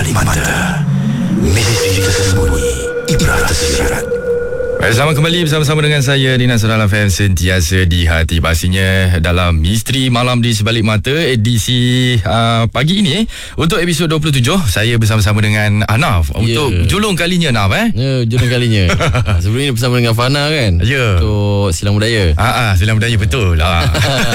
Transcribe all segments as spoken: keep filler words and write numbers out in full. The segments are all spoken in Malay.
Sebalik Mata, misteri tersembunyi, ibrah tersirat. Bersama kembali bersama-sama dengan saya Dina Surala F M, sentiasa di hati. Pastinya dalam Misteri Malam di Sebalik Mata edisi uh, pagi ini, untuk episod dua puluh tujuh, saya bersama-sama dengan Anaf untuk yeah. julung kalinya Anaf eh. Ya, yeah, julung kalinya. Sebelum ini bersama dengan Fana kan. Ya. Yeah. Untuk Silang Budaya. Ah, ah Silang Budaya betul lah.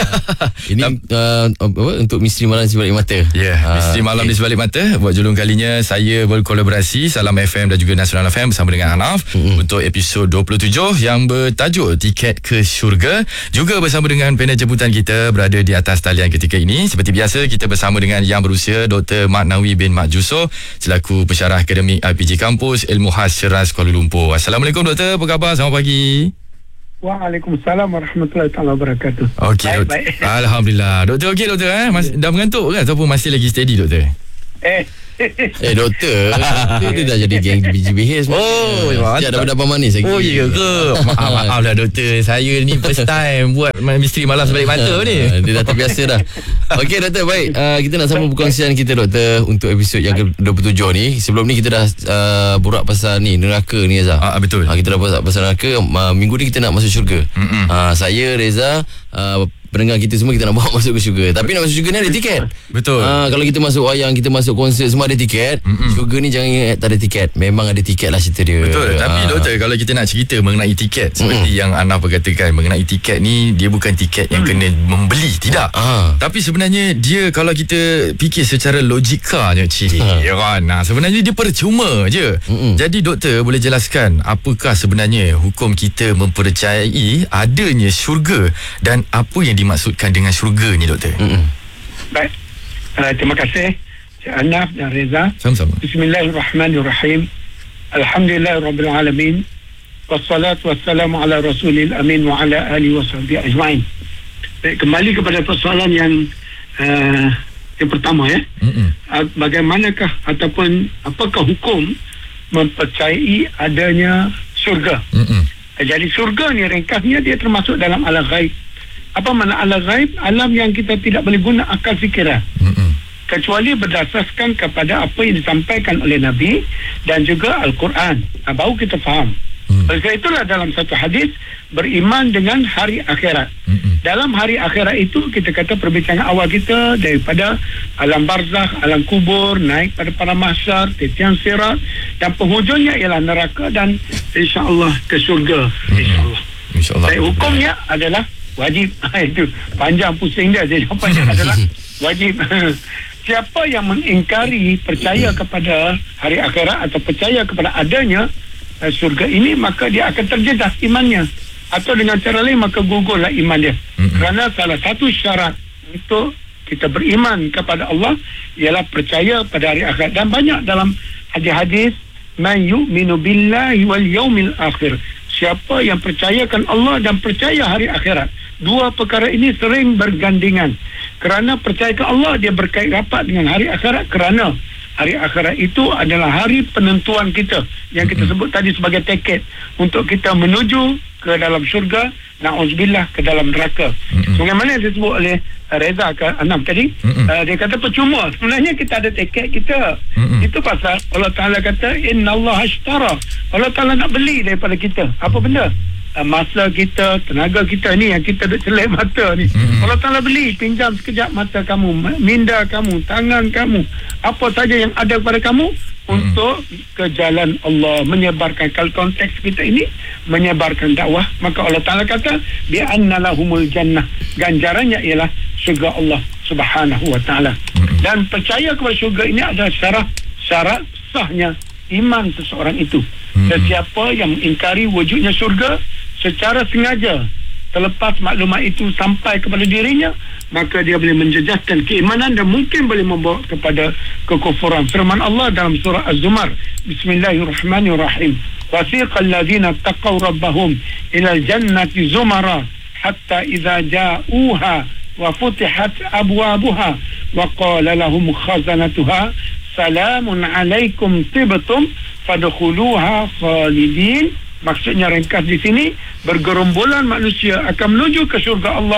Ini uh, apa, untuk Misteri Malam di Sebalik Mata. Ya, yeah, Misteri uh, Malam okay. di Sebalik Mata buat julung kalinya. Saya berkolaborasi Salam F M dan juga Nasional F M bersama dengan Anaf mm-hmm. untuk episod dua puluh tujuh yang bertajuk Tiket ke Syurga. Juga bersama dengan panel jemputan kita berada di atas talian ketika ini. Seperti biasa, kita bersama dengan Yang Berusia Doktor Mat Nawi bin Mat Jusoh selaku pensyarah akademik I P J Kampus Ilmu Khas Ceras Kuala Lumpur. Assalamualaikum Doktor, apa khabar? Selamat pagi. Waalaikumsalam warahmatullahi wabarakatuh. Okey, baik, baik. Alhamdulillah. Doktor okey Doktor eh? Mas, dah mengantuk ke ataupun masih lagi steady Doktor? Eh Eh doktor, dia dah jadi geng B G B H. Oh, sejak dah berdapat manis lagi. Oh iya ke? Maaf, maaf lah doktor, saya ni first time buat Misteri Malam Sebalik Mata ni. Dia dah terbiasa dah. Okey doktor, baik, uh, kita nak sambung perkongsian kita doktor untuk episod yang ke dua puluh tujuh ni. Sebelum ni kita dah uh, borak pasal ni neraka ni Reza. Ah betul. Uh, kita dah borak pasal neraka. Uh, minggu ni kita nak masuk syurga. Uh, saya Reza, uh, pendengar kita semua, kita nak bawa masuk ke syurga. Tapi nak masuk syurga ni ada tiket. Betul. Ha, kalau kita masuk wayang, kita masuk konsert, semua ada tiket. Mm-mm. Syurga ni jangan ingat tak ada tiket. Memang ada tiket lah cerita dia. Betul. Ha. Tapi doktor, kalau kita nak cerita mengenai tiket, seperti Mm-mm. yang Anna berkatakan, mengenai tiket ni, dia bukan tiket yang kena membeli. Tidak. Ha. Tapi sebenarnya dia, kalau kita fikir secara logikanya, cik, ha. ya kan? Nah, sebenarnya dia percuma je. Mm-mm. Jadi doktor boleh jelaskan apakah sebenarnya hukum kita mempercayai adanya syurga dan apa yang dimaksudkan dengan syurga ni doktor? Mm-hmm. Baik, uh, terima kasih Cik Anaf dan Reza. Sama-sama. Bismillahirrahmanirrahim. Alhamdulillahirrabbilalamin. Wassalatu wassalamu ala rasulil amin wa ala alihi wa sahbihi ajma'in. Baik, kembali kepada persoalan yang uh, yang pertama ya. Mm-hmm. Uh, bagaimanakah ataupun apakah hukum mempercayai adanya syurga? Mm-hmm. Uh, jadi syurga ni ringkasnya dia termasuk dalam alam ghaib. Apa makna alam ghaib? Alam yang kita tidak boleh guna akal fikiran. Mm-mm. Kecuali berdasarkan kepada apa yang disampaikan oleh Nabi dan juga Al-Quran. Nah, baru kita faham. Mm. Oleh kerana itulah dalam satu hadis, beriman dengan hari akhirat. Mm-mm. Dalam hari akhirat itu, kita kata perbincangan awal kita daripada alam barzakh, alam kubur, naik pada para mahsyar, titian sirat, dan penghujungnya ialah neraka dan insya-Allah ke syurga. Insya-Allah. Insya-Allah. Baik, hukumnya adalah wajib. Itu panjang pusing dia. Jadi jawapannya adalah wajib. Siapa yang mengingkari percaya kepada hari akhirat atau percaya kepada adanya uh, syurga ini, maka dia akan terjejas imannya, atau dengan cara lain maka gugurlah iman dia. Mm-hmm. Kerana salah satu syarat untuk kita beriman kepada Allah ialah percaya pada hari akhirat. Dan banyak dalam hadis-hadis, man yu'minu billahi wal yaumil akhir, siapa yang percayakan Allah dan percaya hari akhirat. Dua perkara ini sering bergandengan. Kerana percayakan Allah, dia berkait rapat dengan hari akhirat, kerana hari akhirat itu adalah hari penentuan kita, yang kita sebut tadi sebagai tiket untuk kita menuju ke dalam syurga, na'udzubillah, ke dalam neraka. Mm-hmm. Bagaimana yang disebut oleh Reza ke Anam tadi, mm-hmm. uh, dia kata percuma. Sebenarnya kita ada tiket kita. Mm-hmm. Itu pasal Allah Ta'ala kata innallaha ashtara, Allah Ta'ala nak beli daripada kita. Apa benda? Uh, masa kita, tenaga kita ni yang kita duk celek mata ni. Mm-hmm. Allah Ta'ala beli, pinjam sekejap mata kamu, minda kamu, tangan kamu, apa saja yang ada pada kamu untuk ke jalan Allah, menyebarkan. Kalau konteks kita ini menyebarkan dakwah, maka Allah Ta'ala kata bi anna lahumul jannah, ganjarannya ialah syurga Allah Subhanahu wa Ta'ala. Dan percaya kepada syurga ini adalah syarat syarat sahnya iman seseorang itu. Sesiapa yang mengingkari wujudnya syurga secara sengaja, terlepas maklumat itu sampai kepada dirinya, maka dia boleh menjejaskan keimanan dan mungkin boleh membawa kepada kekufuran. Firman Allah dalam surah Az-Zumar, Bismillahirrahmanirrahim. Wasiqal ladzina taqaw rabbahum ilal jannati zumara hatta idza ja'uha wa futihat abwabuha wa qala lahum khazanatuha salamun alaikum tibtum fadkhuluha khalidin. Maksudnya ringkas di sini, bergerombolan manusia akan menuju ke syurga Allah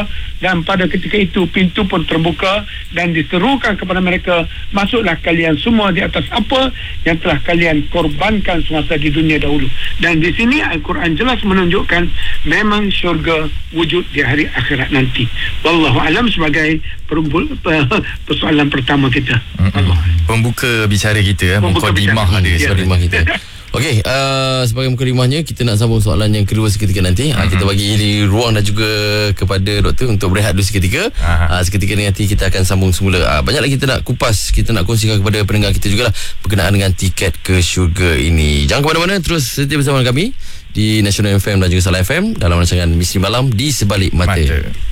dan pada ketika itu pintu pun terbuka dan diserukan kepada mereka, masuklah kalian semua di atas apa yang telah kalian korbankan semasa di dunia dahulu. Dan di sini Al-Quran jelas menunjukkan memang syurga wujud di hari akhirat nanti. Wallahu alam sebagai persoalan pertama kita. Allah. Pembuka bicara kita, Pembuka mukadimah bicara. ada Ya. sebenarnya. Mukadimah kita. Okey, uh, sebagai mukadimahnya kita nak sambung soalan yang kedua seketika nanti. Uh, kita bagi ruang dan juga kepada doktor untuk berehat dulu seketika. Uh, seketika ni nanti kita akan sambung semula. Uh, banyak lagi kita nak kupas, kita nak kongsikan kepada pendengar kita jugalah berkenaan dengan tiket ke syurga ini. Jangan ke mana-mana, terus setia bersama kami di National F M dan juga Salah F M dalam rancangan Misteri Malam di Sebalik Mata. Mata.